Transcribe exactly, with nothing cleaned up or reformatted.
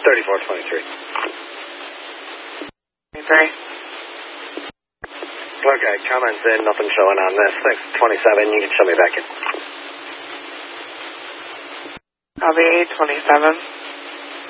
thirty-four twenty-three. twenty-three. Okay, comments in, nothing showing on this. Thanks, twenty-seven, you can show me back in. I'll be eight twenty-seven.